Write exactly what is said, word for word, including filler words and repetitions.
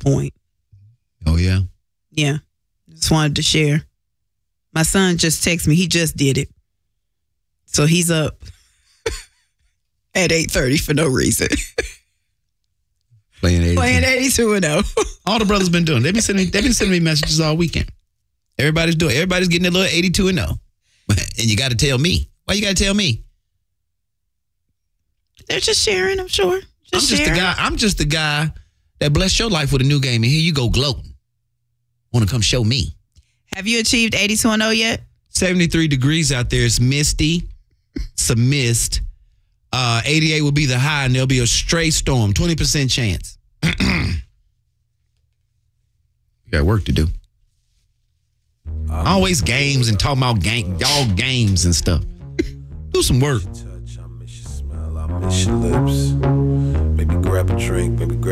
point. Oh, yeah? Yeah. Just wanted to share. My son just texted me. He just did it. So he's up at eight thirty for no reason. Playing eighty-two. Playing eighty-two and oh. All the brothers been doing. They've been sending, they've been sending me messages all weekend. Everybody's doing. Everybody's getting a little eighty-two and oh. And you got to tell me. Why you got to tell me? They're just sharing, I'm sure. Just I'm just sharing. the guy. I'm just the guy that blessed your life with a new game. And here you go gloating. Want to come show me. Have you achieved eighty-two and oh yet? seventy-three degrees out there. It's misty. Some mist. Uh, eighty-eight will be the high, and there'll be a stray storm. twenty percent chance. You got work to do. Always games and talking about game, y'all games and stuff. Do some work. I miss your smell, I miss your lips. Maybe grab a drink, maybe grab